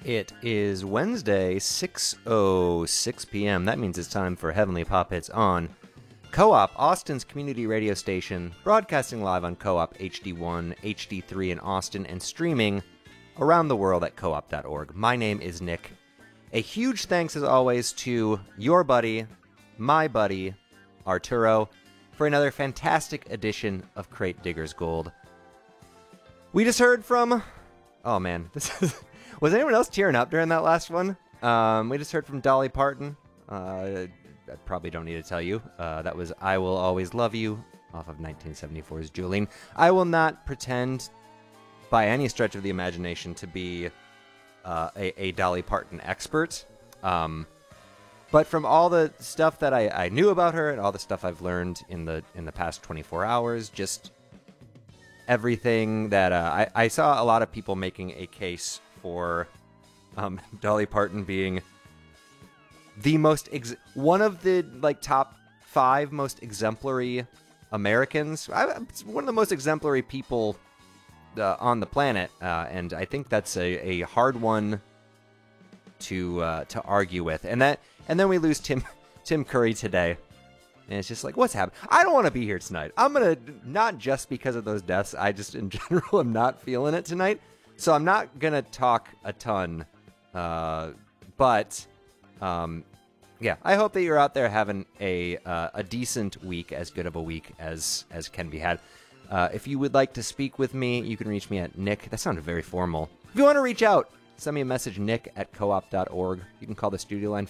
It is Wednesday, 6:06 p.m. That means it's time for Heavenly Pop Hits on Co-op, Austin's community radio station, broadcasting live on Co-op HD1, HD3 in Austin, and streaming around the world at coop.org. My name is Nick. A huge thanks, as always, to your buddy, my buddy, Arturo, for another fantastic edition of Crate Diggers Gold. We just heard from... Oh, man. Was anyone else tearing up during that last one? We just heard from Dolly Parton. I probably don't need to tell you. That was I Will Always Love You, off of 1974's Jolene. I will not pretend, by any stretch of the imagination, to be a Dolly Parton expert. But from all the stuff that I knew about her and all the stuff I've learned in the past 24 hours, just everything that I saw a lot of people making a case for Dolly Parton being the most one of the top 5 most exemplary Americans. One of the most exemplary people on the planet, and I think that's a hard one to argue with. And then we lose Tim Curry today. And it's just like, what's happening? I don't want to be here tonight. I'm going to, not just because of those deaths, I just in general am not feeling it tonight. So I'm not going to talk a ton. But yeah, I hope that you're out there having a decent week, as good of a week as can be had. If you would like to speak with me, you can reach me at Nick. That sounded very formal. If you want to reach out, send me a message, nick@coop.org. You can call the studio line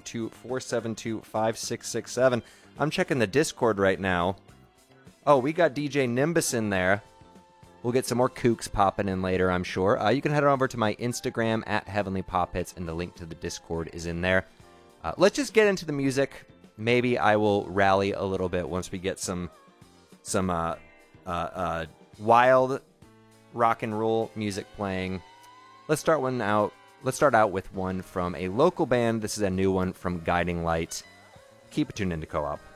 512-472-5667. I'm checking the Discord right now. Oh, we got DJ Nimbus in there. We'll get some more kooks popping in later, I'm sure. You can head on over to my Instagram at Heavenly Pop Hits, and the link to the Discord is in there. Let's just get into the music. Maybe I will rally a little bit once we get some wild rock and roll music playing. Let's start out with one from a local band. This is a new one from Guiding Light. Keep it tuned into Co-op.